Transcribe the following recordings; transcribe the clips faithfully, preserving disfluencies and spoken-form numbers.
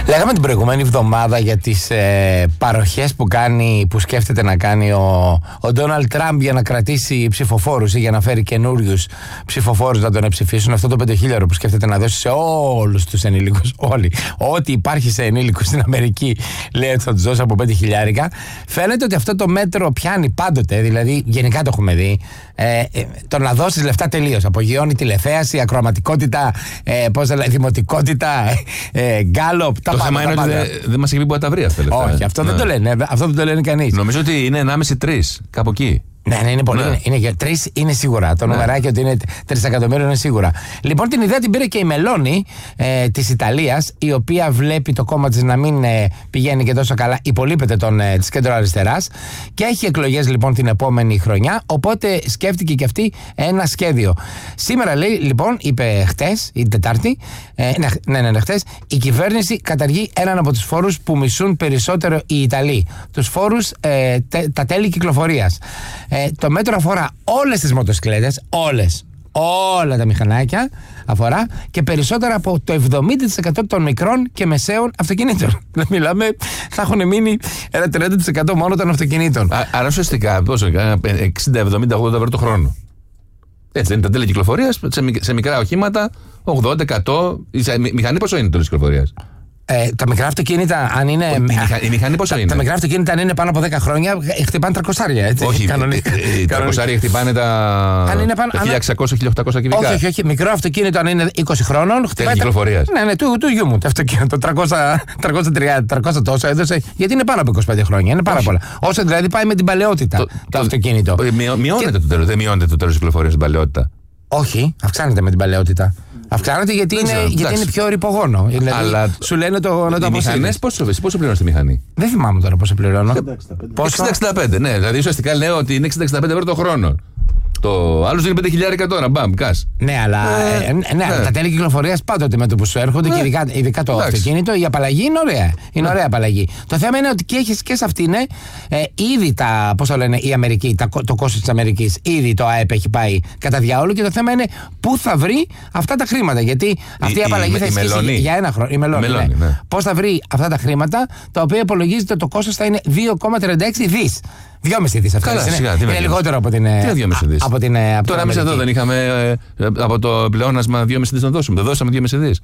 Λέγαμε την προηγούμενη εβδομάδα για τις ε, παροχές που κάνει, που σκέφτεται να κάνει ο, ο Ντόναλντ Τραμπ για να κρατήσει ψηφοφόρους ή για να φέρει καινούριους ψηφοφόρους να τον ψηφίσουν. Αυτό το πεντοχίλιαρο που σκέφτεται να δώσει σε όλους τους ενήλικους, όλοι, ό,τι υπάρχει σε ενήλικους στην Αμερική, λέει ότι θα τους δώσει από πέντε χιλιάρικα. Φαίνεται ότι αυτό το μέτρο πιάνει πάντοτε, δηλαδή γενικά το έχουμε δει. Ε, ε, το να δώσεις λεφτά τελείως. Απογειώνει τηλεθέαση, ακροαματικότητα, ε, πώς θα λέει, δημοτικότητα, ε, γκάλοπ. Το θέμα είναι ότι δεν δε μας έχει πει που θα τα βρει αυτά τα λεφτά. Όχι, αυτό, ναι. δεν το λένε, αυτό δεν το λένε κανείς. Νομίζω ότι είναι ενάμιση τρία, κάπου εκεί. Ναι, ναι, είναι πολύ. Ναι. Είναι, είναι, τρεις είναι σίγουρα. Το ναι. νομεράκι ότι είναι τρισεκατομμύρια είναι σίγουρα. Λοιπόν, την ιδέα την πήρε και η Μελώνη ε, της Ιταλίας, η οποία βλέπει το κόμμα της να μην ε, πηγαίνει και τόσο καλά, υπολείπεται τον, ε, της κέντρο-αριστεράς και έχει εκλογές λοιπόν την επόμενη χρονιά. Οπότε σκέφτηκε και αυτή ένα σχέδιο. Σήμερα λέει, λοιπόν, είπε χτες, η Τετάρτη, ε, ναι, ναι, ναι, ναι, χτες, η κυβέρνηση καταργεί έναν από τους φόρους που μισούν περισσότερο οι Ιταλοί. Τους φόρους, ε, τε, τα τέλη κυκλοφορίας. Ε, το μέτρο αφορά όλες τις μοτοσυκλέτες, όλες, όλα τα μηχανάκια αφορά και περισσότερα από το εβδομήντα τοις εκατό των μικρών και μεσαίων αυτοκινήτων. Μιλάμε, θα έχουν μείνει ένα τριάντα τοις εκατό μόνο των αυτοκινήτων. Α, άρα ουσιαστικά, πόσο, εξήντα, εβδομήντα, ογδόντα ευρώ το χρόνο. Έτσι δεν είναι τα τέλη κυκλοφορίας, σε, σε μικρά οχήματα, ογδόντα, εκατό. Η μηχανή πόσο είναι το τέλος κυκλοφορίας? Ε, τα μικρά αυτοκίνητα, αν είναι. Η, μηχα... η μηχανή πόσο τα, είναι? Τα μικρά αυτοκίνητα, αν είναι πάνω από δέκα χρόνια, χτυπάνε τριακόσια, έτσι. Όχι, τα τριακόσια χτυπάνε τα. Αν είναι πάνω. χίλια εξακόσια με χίλια οκτακόσια κυβικά. Όχι, όχι, όχι. Μικρό αυτοκίνητο, αν είναι είκοσι χρόνων, χτυπάει. Τέλη κυκλοφορίας. Ναι, ναι, του, του γιού μου το αυτοκίνητο. τριακόσια τριάντα, τριακόσια τόσο έδωσε. Γιατί είναι πάνω από είκοσι πέντε χρόνια. Είναι πάρα όχι. πολλά. Όσο δηλαδή πάει με την παλαιότητα το, το, το αυτοκίνητο. Μειώνεται και... το τέλος. Δεν μειώνεται το τέλος κυκλοφορίας στην παλαιότητα. Όχι, αυξάνεται με την παλαιότητα. Αυξάνεται γιατί, είναι, γιατί είναι πιο ρηπογόνο. Δηλαδή, αλλά σου λένε το, να το αποσύρεις. Οι μηχανές πόσο, πόσο πληρώνεις τη μηχανή? Δεν θυμάμαι τώρα πόσο πληρώνω. εξήντα εξήντα πέντε, ναι. Δηλαδή ουσιαστικά λέω ότι είναι εξήντα εξήντα πέντε ευρώ το χρόνο. Το άλλο είναι πέντε χιλιάρικα τώρα, μπαμ, κας. Ναι, αλλά ε, ε, ναι, ναι. τα τέλη κυκλοφορίας πάντοτε με το που σου έρχονται, ναι. και ειδικά, ειδικά το εντάξει. αυτοκίνητο, η απαλλαγή είναι ωραία. Είναι ναι. ωραία απαλλαγή. Το θέμα είναι ότι και έχεις και σε αυτήν ε, ήδη τα, πώς το λένε, η Αμερική, τα, το κόστος της Αμερικής, ήδη το ΑΕΠ έχει πάει κατά διάολο και το θέμα είναι πού θα βρει αυτά τα χρήματα. Γιατί αυτή η, η απαλλαγή η, θα ισχύσει για ένα χρόνο. Η Μελώνη, ναι. ναι. Πώς θα βρει αυτά τα χρήματα, τα οποία υπολογίζεται το κόστος θα είναι δύο κόμμα τριάντα έξι δις. Δυόμιση δις αυτά. Είναι, σιγά, είναι λιγότερο από την. Τι δυόμιση δις? Από την, από τώρα εμείς εδώ δεν είχαμε ε, από το πλεόνασμα δυόμιση δις να δώσουμε. Δεν δώσαμε δυόμιση δις.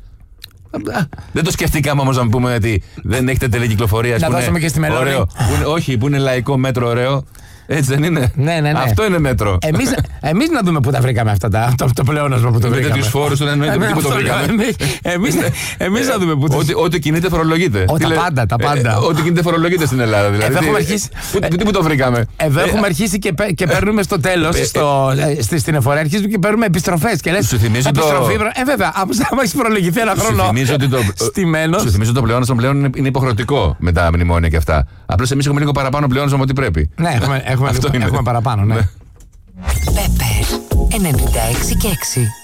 Δεν το σκεφτήκαμε όμως να πούμε ότι δεν έχετε τελεκυκλοφορία. Να δώσουμε και στη Μελώνη. Όχι, που είναι λαϊκό μέτρο ωραίο. Έτσι δεν είναι? Ναι, ναι, ναι. Αυτό είναι μέτρο. Εμείς, εμείς να δούμε πού τα βρήκαμε αυτά τα, το, το πλεόνασμα που το βρήκαμε. Με τέτοιους φόρους δεν εννοείται πού το βρήκαμε. Εμείς, εμείς να δούμε πού το βρήκαμε. Ό,τι κινείται φορολογείται. Τα πάντα, τα πάντα. Ό,τι κινείται φορολογείται στην Ελλάδα. Δηλαδή. Εδώ έχουμε αρχίσει. Πού το βρήκαμε? Εδώ έχουμε αρχίσει και παίρνουμε στο τέλος, στην εφορία, αρχίζουμε και παίρνουμε επιστροφές. Και λες επιστροφή. Ε, βέβαια, άμα έχει φορολογηθεί ένα χρόνο στημένος. Σου θυμίζω ότι το πλεόνασμα πλέον είναι υποχρεωτικό με τα μνημόνια και αυτά. Απλώς εμείς έχουμε λίγο παραπάνω πλεόνασμα από ό,τι πρέπει. Ναι, έχουμε. Έχουμε, έχουμε παραπάνω, ναι. Πέπερ ενενήντα έξι και έξι.